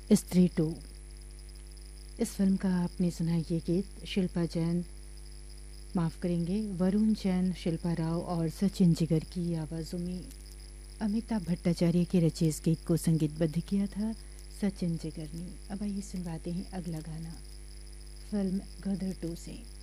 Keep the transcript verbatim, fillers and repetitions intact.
स्त्री टू। इस फिल्म का आपने सुना ये गीत शिल्पा जैन, माफ़ करेंगे वरुण जैन, शिल्पा राव और सचिन जिगर की आवाज़ों में। अमिताभ भट्टाचार्य के रचे इस गीत को संगीतबद्ध किया था सचिन जिगर ने। अब आइए सुनवाते हैं अगला गाना फिल्म गदर टू से।